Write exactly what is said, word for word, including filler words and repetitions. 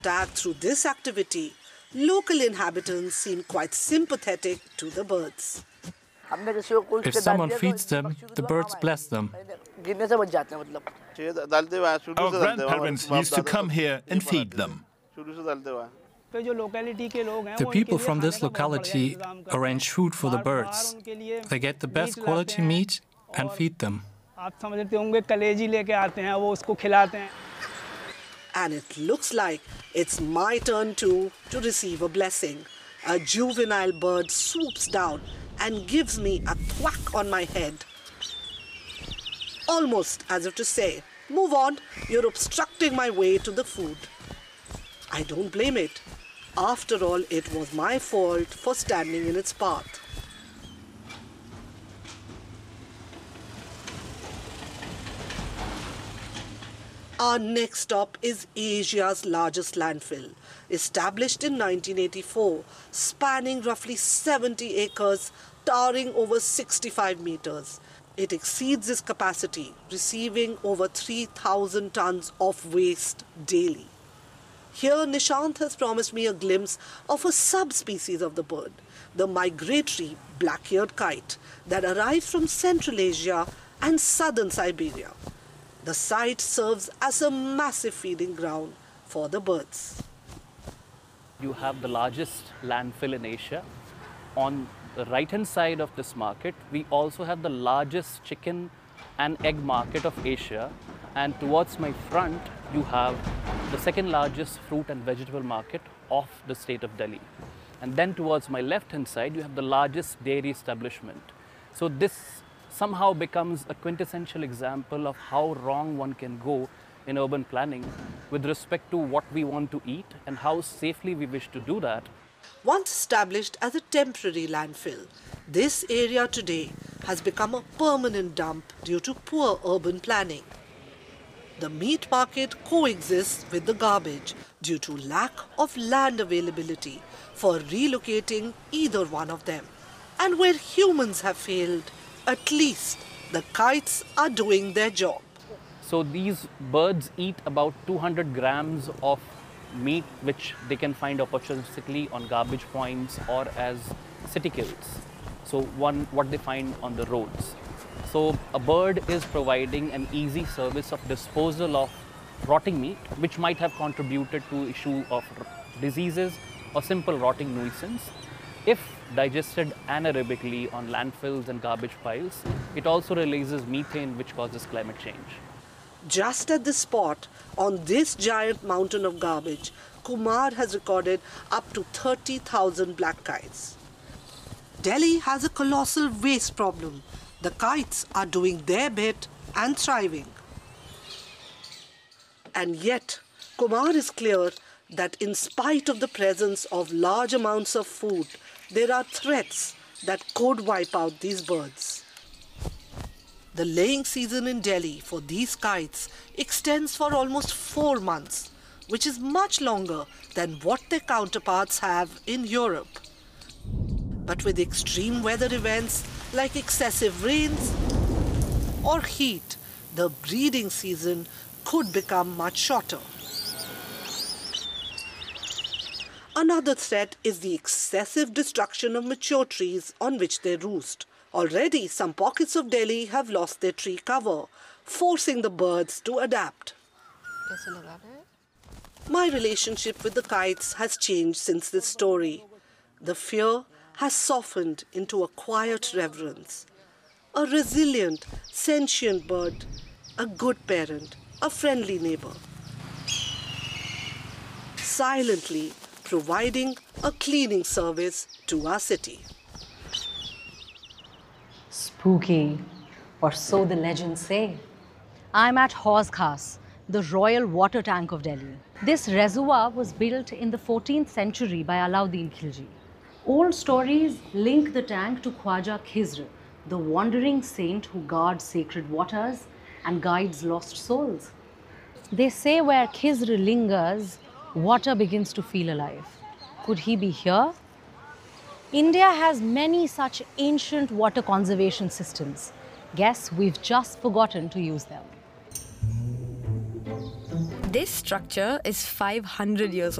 Tagged through this activity, local inhabitants seem quite sympathetic to the birds. If someone feeds them, the birds bless them. Our grandparents used to come here and feed them. The people from this locality arrange food for the birds. They get the best quality meat and feed them. And it looks like it's my turn too to receive a blessing. A juvenile bird swoops down and gives me a thwack on my head. Almost as if to say, move on, you're obstructing my way to the food. I don't blame it. After all, it was my fault for standing in its path. Our next stop is Asia's largest landfill, established in nineteen eighty-four, spanning roughly seventy acres, towering over sixty-five meters. It exceeds its capacity, receiving over three thousand tons of waste daily. Here, Nishant has promised me a glimpse of a subspecies of the bird, the migratory black-eared kite that arrives from Central Asia and southern Siberia. The site serves as a massive feeding ground for the birds. You have the largest landfill in Asia. On the right-hand side of this market, we also have the largest chicken and egg market of Asia. And towards my front, you have the second largest fruit and vegetable market of the state of Delhi. And then towards my left-hand side, you have the largest dairy establishment. So this somehow becomes a quintessential example of how wrong one can go in urban planning with respect to what we want to eat and how safely we wish to do that. Once established as a temporary landfill, this area today has become a permanent dump due to poor urban planning. The meat market coexists with the garbage due to lack of land availability for relocating either one of them. And where humans have failed, at least the kites are doing their job. So these birds eat about two hundred grams of meat which they can find opportunistically on garbage points or as city kills. So one, what they find on the roads. So a bird is providing an easy service of disposal of rotting meat, which might have contributed to issue of diseases or simple rotting nuisance. If digested anaerobically on landfills and garbage piles, it also releases methane, which causes climate change. Just at this spot, on this giant mountain of garbage, Kumar has recorded up to thirty thousand black kites. Delhi has a colossal waste problem. The kites are doing their bit and thriving. And yet, Kumar is clear that in spite of the presence of large amounts of food, there are threats that could wipe out these birds. The laying season in Delhi for these kites extends for almost four months, which is much longer than what their counterparts have in Europe. But with extreme weather events like excessive rains or heat, the breeding season could become much shorter. Another threat is the excessive destruction of mature trees on which they roost. Already, some pockets of Delhi have lost their tree cover, forcing the birds to adapt. My relationship with the kites has changed since this story. The fear has softened into a quiet reverence. A resilient, sentient bird, a good parent, a friendly neighbor. Silently providing a cleaning service to our city. Spooky, or so the legends say. I'm at Hauz Khas, the royal water tank of Delhi. This reservoir was built in the fourteenth century by Alauddin Khilji. Old stories link the tank to Khwaja Khizr, the wandering saint who guards sacred waters and guides lost souls. They say where Khizr lingers, water begins to feel alive. Could he be here? India has many such ancient water conservation systems. Guess we've just forgotten to use them. This structure is five hundred years old.